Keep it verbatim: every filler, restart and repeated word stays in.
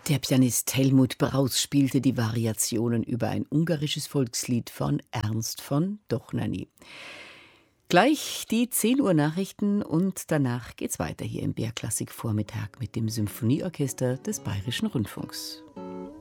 Der Pianist Helmut Braus spielte die Variationen über ein ungarisches Volkslied von Ernst von Dohnányi. Gleich die zehn Uhr Nachrichten und danach geht's weiter hier im B R Klassik Vormittag mit dem Symphonieorchester des Bayerischen Rundfunks.